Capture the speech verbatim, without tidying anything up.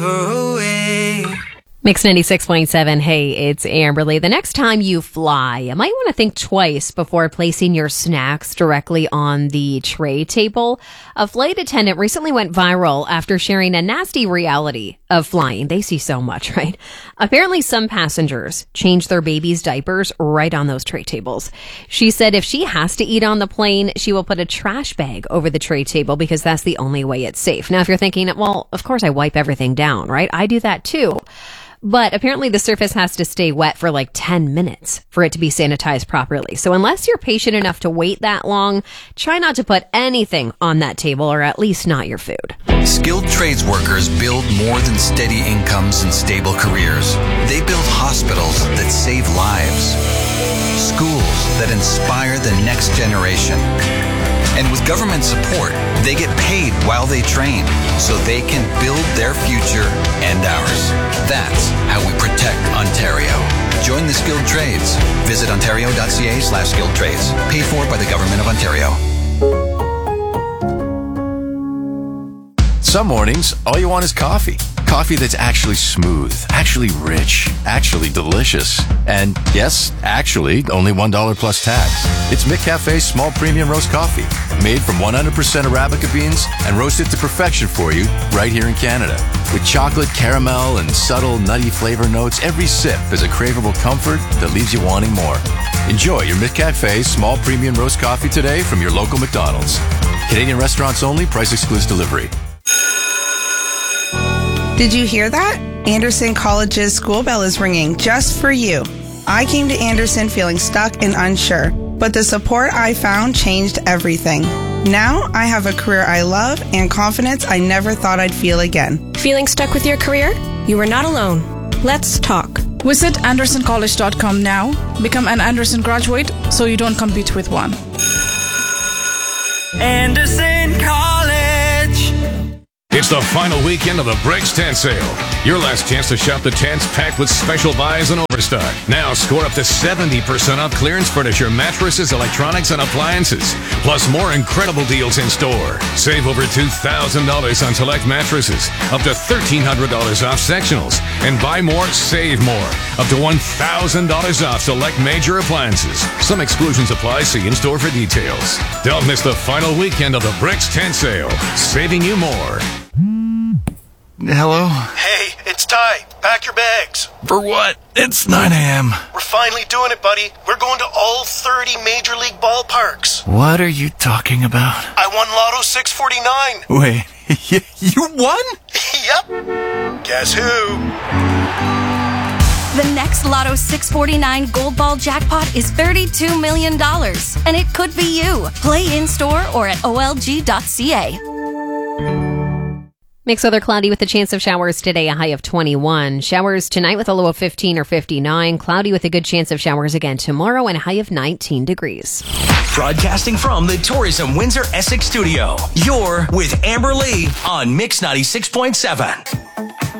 Mix ninety-six point seven. Hey, it's Amberly. The next time you fly, you might want to think twice before placing your snacks directly on the tray table. A flight attendant recently went viral after sharing a nasty reality of flying. They see so much, right? Apparently, some passengers change their baby's diapers right on those tray tables. She said if she has to eat on the plane, she will put a trash bag over the tray table because that's the only way it's safe. Now, if you're thinking, well, of course I wipe everything down, right? I do that too. But apparently the surface has to stay wet for like ten minutes for it to be sanitized properly. So unless you're patient enough to wait that long, try not to put anything on that table, or at least not your food. Skilled trades workers build more than steady incomes and stable careers. They build hospitals that save lives, schools that inspire the next generation. And with government support, they get paid while they train so they can build their future and ours. That's how we protect Ontario. Join the skilled trades. Visit ontario.ca slash skilled trades. Paid for by the Government of Ontario. Some mornings, all you want is coffee. Coffee that's actually smooth, actually rich, actually delicious. And yes, actually, only one dollar plus tax. It's McCafe's small premium roast coffee, made from one hundred percent Arabica beans and roasted to perfection for you right here in Canada. With chocolate, caramel, and subtle nutty flavor notes, every sip is a craveable comfort that leaves you wanting more. Enjoy your McCafe small premium roast coffee today from your local McDonald's. Canadian restaurants only, price excludes delivery. Did you hear that? Anderson College's school bell is ringing just for you. I came to Anderson feeling stuck and unsure, but the support I found changed everything. Now I have a career I love and confidence I never thought I'd feel again. Feeling stuck with your career? You are not alone. Let's talk. Visit anderson college dot com now. Become an Anderson graduate so you don't compete with one. Anderson College. It's the final weekend of the Breaks Tent Sale. Your last chance to shop the tents packed with special buys and overstock. Now score up to seventy percent off clearance furniture, mattresses, electronics, and appliances. Plus more incredible deals in store. Save over two thousand dollars on select mattresses. Up to one thousand three hundred dollars off sectionals. And buy more, save more. Up to one thousand dollars off select major appliances. Some exclusions apply. See in store for details. Don't miss the final weekend of the Breaks Tent Sale. Saving you more. Hello? Hey, it's Ty. Pack your bags. For what? It's nine a.m. We're finally doing it, buddy. We're going to all thirty Major League ballparks. What are you talking about? I won Lotto six forty-nine. Wait, you won? Yep. Guess who? The next Lotto six forty-nine Gold Ball jackpot is thirty-two million dollars, and it could be you. Play in-store or at O L G dot C A. Mix weather cloudy with a chance of showers today, a high of twenty-one. Showers tonight with a low of fifteen or fifty-nine. Cloudy with a good chance of showers again tomorrow and a high of nineteen degrees. Broadcasting from the Tourism Windsor Essex studio, you're with Amber Lee on Mix ninety-six point seven.